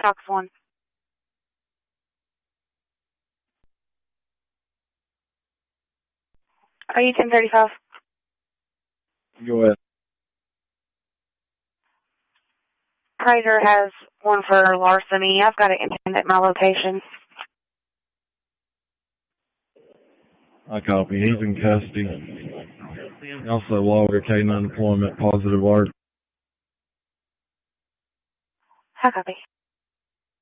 Fox 1. Are you 1035? Go ahead. Prater has one for larceny. I've got it intended at my location. I copy. He's in custody. Also log a K9 deployment, positive alert. I copy.